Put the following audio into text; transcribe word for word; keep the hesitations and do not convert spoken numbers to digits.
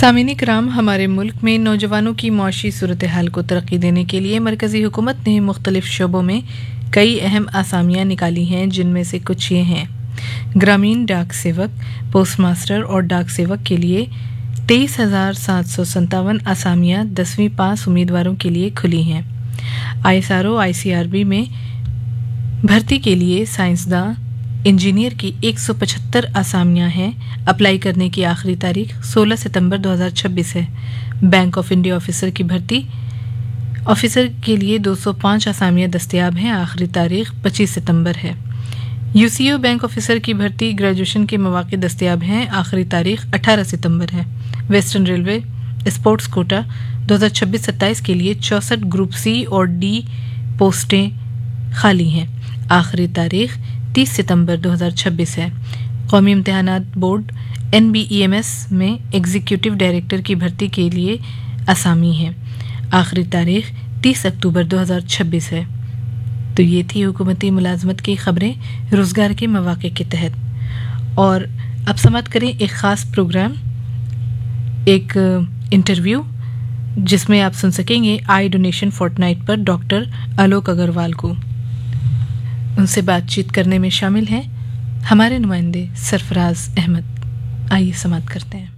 سامعین کرام، ہمارے ملک میں نوجوانوں کی معاشی صورتحال کو ترقی دینے کے لیے مرکزی حکومت نے مختلف شعبوں میں کئی اہم اسامیاں نکالی ہیں، جن میں سے کچھ یہ ہیں۔ گرامین ڈاک سیوک، پوسٹ ماسٹر اور ڈاک سیوک کے لیے تیئیس ہزار سات سو ستاون اسامیاں دسویں پاس امیدواروں کے لیے کھلی ہیں۔ I S R O I C R be میں بھرتی کے لیے سائنسداں انجینئر کی ایک سو پچہتر اسامیاں ہیں۔ اپلائی کرنے کی آخری تاریخ سولہ ستمبر دو ہزار چھبیس ہے۔ بینک آف انڈیا آفیسر کی بھرتی آفیسر کے لیے دو سو پانچ اسامیاں دستیاب ہیں۔ آخری تاریخ پچیس ستمبر ہے۔ You C O bank officer کی بھرتی گریجویشن کے مواقع دستیاب ہیں۔ آخری تاریخ اٹھارہ ستمبر ہے۔ ویسٹرن ریلوے اسپورٹس کوٹا دو ہزار چھبیس ستائیس کے لیے چونسٹھ گروپ سی اور ڈی پوسٹیں خالی ہیں۔ آخری تاریخ تیس ستمبر دو ہزار چھبیس ہے۔ قومی امتحانات board N be E M S میں ایگزیکٹو ڈائریکٹر کی بھرتی کے لیے اسامی ہیں۔ آخری تاریخ تیس اکتوبر دو ہزار چھبیس ہے۔ تو یہ تھی حکومتی ملازمت کی خبریں روزگار کے مواقع کے تحت۔ اور اب سماعت کریں ایک خاص پروگرام، ایک انٹرویو جس میں آپ سن سکیں گے آئی ڈونیشن فورٹ نائٹ پر ڈاکٹر آلوک اگروال کو۔ ان سے بات چیت کرنے میں شامل ہیں ہمارے نمائندے سرفراز احمد۔ آئیے سماعت کرتے ہیں۔